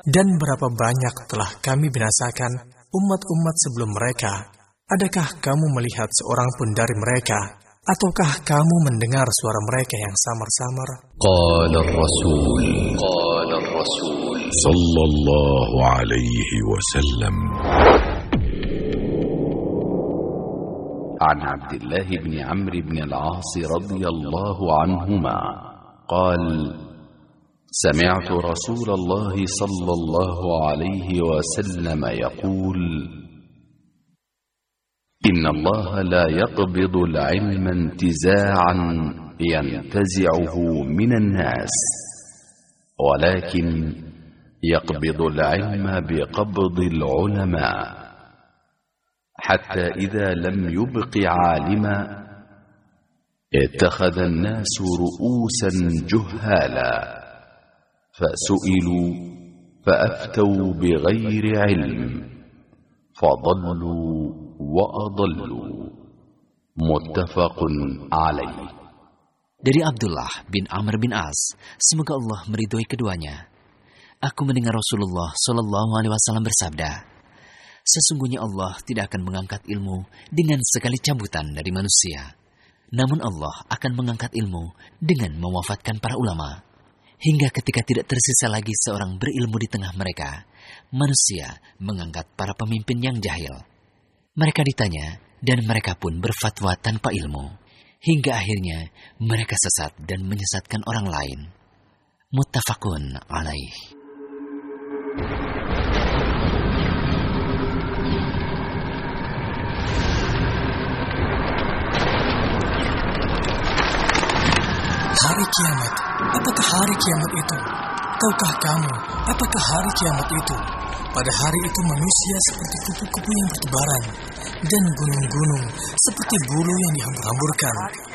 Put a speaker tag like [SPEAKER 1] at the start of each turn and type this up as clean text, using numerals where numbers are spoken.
[SPEAKER 1] Dan berapa banyak telah kami binasakan umat-umat sebelum mereka. Adakah kamu melihat seorang pun dari mereka? Ataukah kamu mendengar suara mereka yang samar-samar?
[SPEAKER 2] Qala Rasul sallallahu alaihi wasallam.
[SPEAKER 3] عن عبد الله بن عمرو بن العاص رضي الله عنهما قال: سمعت رسول الله صلى الله عليه وسلم يقول: إن الله لا يقبض العلم انتزاعا ينتزعه من الناس، ولكن يقبض العلم بقبض العلماء، حتى إذا لم يبق عالما اتخذ الناس رؤوسا جهالا فسئلوا فأفتوا بغير علم فضلوا وأضلوا. متفق عليه.
[SPEAKER 4] Dari Abdullah bin Amr bin As, semoga Allah meridhoi keduanya. Aku mendengar Rasulullah Shallallahu Alaihi Wasallam bersabda, sesungguhnya Allah tidak akan mengangkat ilmu dengan sekali cabutan dari manusia. Namun Allah akan mengangkat ilmu dengan mewafatkan para ulama. Hingga ketika tidak tersisa lagi seorang berilmu di tengah mereka, manusia mengangkat para pemimpin yang jahil. Mereka ditanya dan mereka pun berfatwa tanpa ilmu. Hingga akhirnya mereka sesat dan menyesatkan orang lain. Muttafaqun alaih.
[SPEAKER 1] Hari kiamat, apakah hari kiamat itu? Tahukah kamu, apakah hari kiamat itu? Pada hari itu manusia seperti kupu-kupu yang bertebaran, dan gunung-gunung seperti bulu yang dihambur-hamburkan.